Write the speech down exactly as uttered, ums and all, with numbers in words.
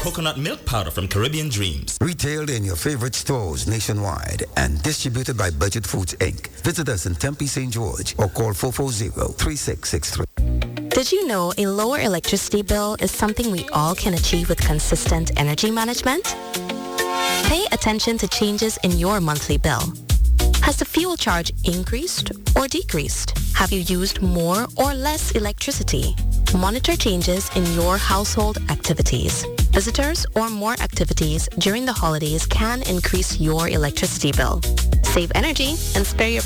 Coconut milk powder from Caribbean Dreams. Retailed in your favorite stores nationwide and distributed by Budget Foods, Incorporated. Visit us in Tempe, Saint George or call four four zero, three six six three. Did you know a lower electricity bill is something we all can achieve with consistent energy management? Pay attention to changes in your monthly bill. Has the fuel charge increased or decreased? Have you used more or less electricity? Monitor changes in your household activities. Visitors or more activities during the holidays can increase your electricity bill. Save energy and spare your